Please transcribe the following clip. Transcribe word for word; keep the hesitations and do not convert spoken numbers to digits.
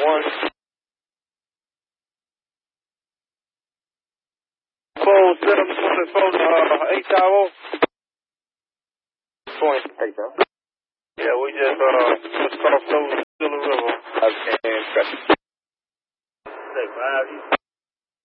one. Four seven four uh eight tower. Point. Eight tower. Yeah, we just uh just crossed over the River. Okay, got you. Say five.